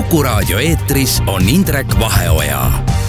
Kuku Raadio eetris on Indrek Vaheoja.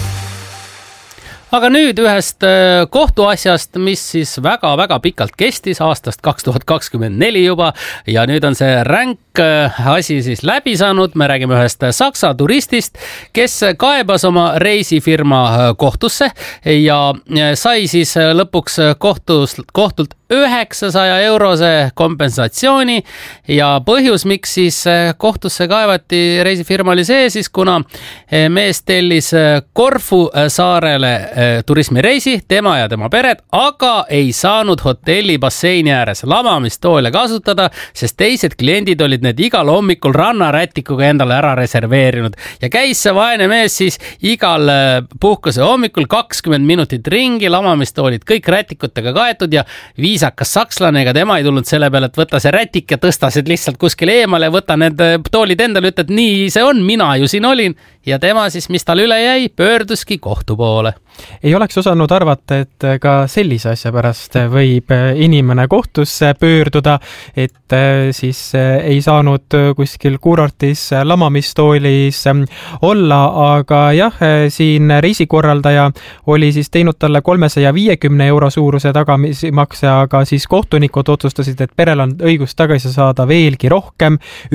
Aga nüüd ühest kohtuasjast, mis siis väga-väga pikalt kestis aastast 2024 juba ja nüüd on see ränk asi siis läbi saanud. Me räägime ühest Saksa turistist, kes kaebas oma reisifirma kohtusse ja sai siis lõpuks kohtult 900 eurose kompensatsiooni ja põhjus, miks siis kohtusse kaevati reisifirma oli see siis, kuna mees tellis Korfu saarele turismireisi, tema ja tema pered, aga ei saanud hotelli basseini ääres lamamistoole kasutada, sest teised kliendid olid need igal hommikul rannarätikuga endale ära reserveerinud ja käis see vaene mees siis igal puhkuse hommikul 20 minutit ringi, lamamistoolid kõik rätikutega kaetud ja viisakas sakslane, ega tema ei tulnud selle peale, et võta see rätik ja tõsta see lihtsalt kuskile eemale ja võta need toolid endale, ütled, et nii see on, mina ju siin olin ja tema siis, mis tal üle jäi, pöörduski kohtu poole. Ei oleks osanud arvata, et ka sellise asja pärast võib inimene kohtusse pöörduda, et siis ei saanud kuskil kuurortis lamamistoolis olla, aga jah, siin reisikorraldaja oli siis teinud talle 350 euro suuruse tagasimakse, aga siis kohtunikud otsustasid, et perel on õigus tagasi saada veelgi rohkem,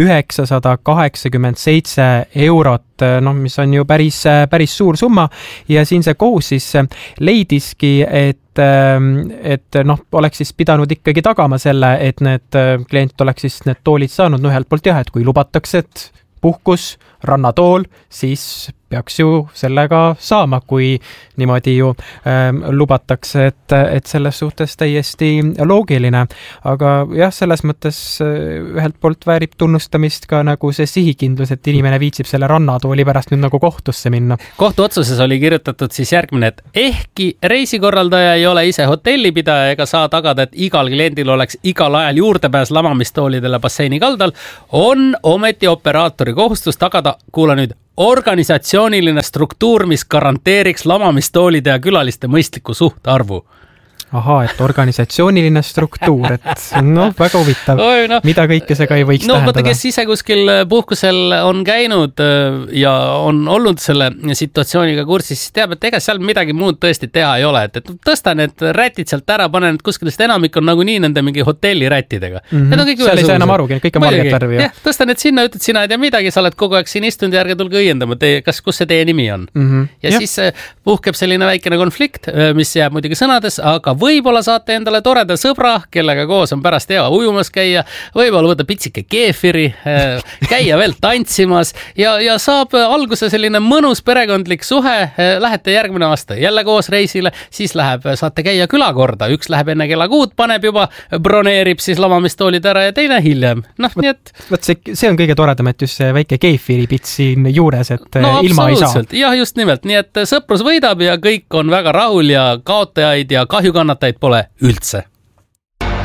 987 eurot, mis on ju päris suur summa ja siin see kohus siis leidiski, et oleks siis pidanud ikkagi tagama selle, et need klient oleks siis need toolid saanud, ühelt poolt jah, et kui lubatakse, et puhkus, rannatool, siis peaks ju sellega saama, kui niimoodi ju lubatakse, et selles suhtes täiesti loogiline. Aga jah, selles mõttes ühelt poolt väärib tunnustamist ka nagu see sihikindlus, et inimene viitsib selle rannatooli pärast nüüd nagu kohtusse minna. Kohtuotsuses oli kirjutatud siis järgmine, et ehkki reisikorraldaja ei ole ise hotellipidaja ega saa tagada, et igal kliendil oleks igal ajal juurdepääs lamamistoolidele basseini kaldal, on ometi operaatori kohustus tagada, kuula nüüd, organisatsiooniline struktuur, mis garanteeriks lamamistoolide ja külaliste mõistliku suhtarvu. Ahaa, et organisatsiooniline struktuur, et väga huvitav. Mida kõike see ka ei võiks tähendada? Vaata, kes ise kuskil puhkusel on käinud ja on olnud selle situatsiooniga kursis, siis teab, et ega seal midagi muud tõesti teha ei ole. Et tõsta need rätid sealt ära, pane need kuskil, sest enamik on nagunii nende mingi hotellirättidega. Seal ei saa enam arugi, kõik on valget värvi. Jah, tõsta need sinna, ütled, sina ei tea midagi, sa oled kogu aeg siin istunud ja ärge tulge õiendama, kus see teie nimi on. Ja siis puhkeb selline väikene konflikt, mis jääb muidugi sõnades, aga võib-olla saate endale toreda sõbra, kellega koos on pärast hea ujumas käia, võib-olla võtta pitsike keefiri, käia veel tantsimas ja saab alguse selline mõnus perekondlik suhe, lähete järgmine aasta jälle koos reisile, siis saate käia külakorda, üks läheb enne kella 6, paneb juba, broneerib siis lamamistoolid ära ja teine hiljem. Nii et... see on kõige toredam, et just see väike keefiripits siin juures, et ilma ei saa. Jah, just nimelt, nii et sõprus võidab ja kõik on väga rahul ja kaotajaid ja kahjukannatajaid pole üldse.